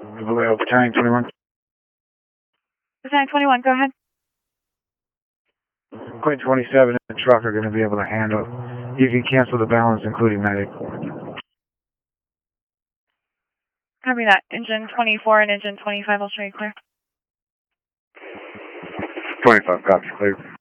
Battalion 21. Battalion 21, go ahead. Queen 27 and the truck are going to be able to handle. You can cancel the balance, including medic. Copy that. Engine 24 and engine 25 will show you clear. 25, copy, clear.